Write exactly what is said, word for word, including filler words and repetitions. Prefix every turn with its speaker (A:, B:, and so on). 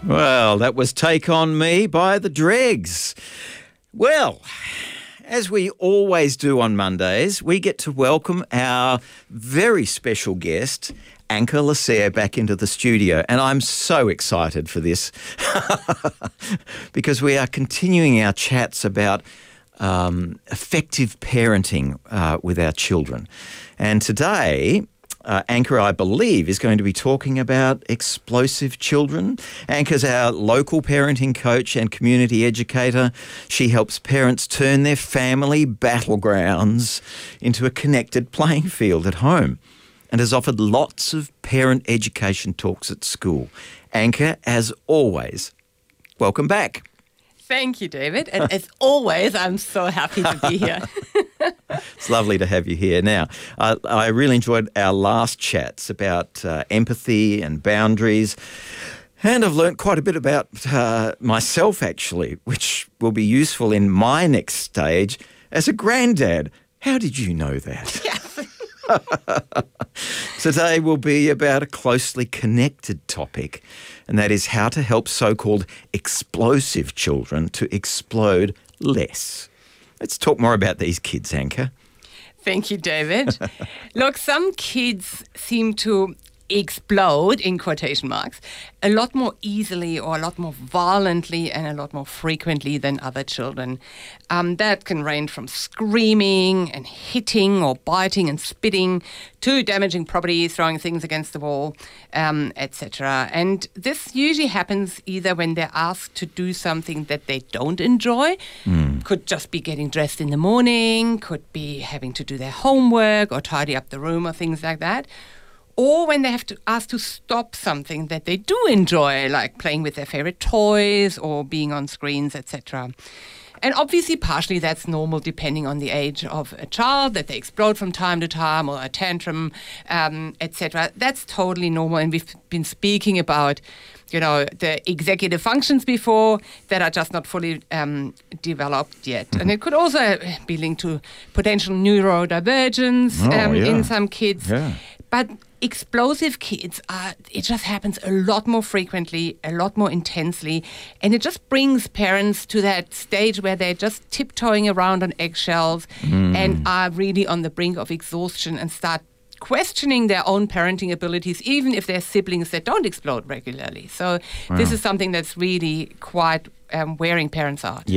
A: Well, that was Take On Me by the Dregs. Well, as we always do on Mondays, we get to welcome our very special guest, Anke Lasser, back into the studio. And I'm so excited for this because we are continuing our chats about um, effective parenting uh, with our children. And today, uh, Anke, I believe, is going to be talking about explosive children. Anke's our local parenting coach and community educator. She helps parents turn their family battlegrounds into a connected playing field at home, and has offered lots of parent education talks at school. Anke, as always, welcome back.
B: Thank you, David. And as always, I'm so happy to be here.
A: It's lovely to have you here. Now, I, I really enjoyed our last chats about uh, empathy and boundaries, and I've learnt quite a bit about uh, myself, actually, which will be useful in my next stage as a granddad. How did you know that?
B: Yes.
A: Today will be about a closely connected topic, and that is how to help so-called explosive children to explode less. Let's talk more about these kids, Anke.
B: Thank you, David. Look, some kids seem to explode, in quotation marks, a lot more easily or a lot more violently and a lot more frequently than other children. Um, that can range from screaming and hitting or biting and spitting to damaging property, throwing things against the wall, um, et cetera. And this usually happens either when they're asked to do something that they don't enjoy. Mm. Could just be getting dressed in the morning, could be having to do their homework or tidy up the room or things like that. Or when they have to ask to stop something that they do enjoy, like playing with their favorite toys or being on screens, et cetera. And obviously, partially that's normal depending on the age of a child, that they explode from time to time or a tantrum, um, et cetera. That's totally normal. And we've been speaking about, you know, the executive functions before that are just not fully um, developed yet. Mm-hmm. And it could also be linked to potential neurodivergence
A: oh,
B: um,
A: yeah.
B: in some kids.
A: Yeah.
B: But explosive kids, are, it just happens a lot more frequently, a lot more intensely, and it just brings parents to that stage where they're just tiptoeing around on eggshells mm. and are really on the brink of exhaustion and start questioning their own parenting abilities, even if they're siblings that don't explode regularly. So wow. This is something that's really quite um, wearing parents out.